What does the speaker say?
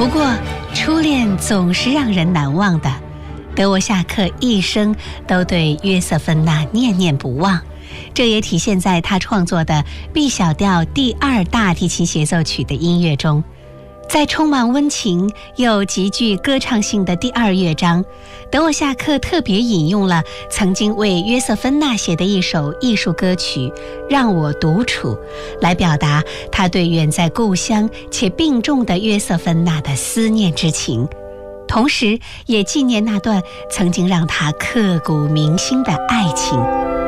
不过，初恋总是让人难忘的。德沃夏克一生都对约瑟芬娜念念不忘，这也体现在他创作的 B 小调第2大提琴协奏曲的音乐中。在充满温情又极具歌唱性的第2乐章，德沃夏克特别引用了曾经为约瑟芬娜写的一首艺术歌曲《让我独处》，来表达他对远在故乡且病重的约瑟芬娜的思念之情，同时也纪念那段曾经让他刻骨铭心的爱情。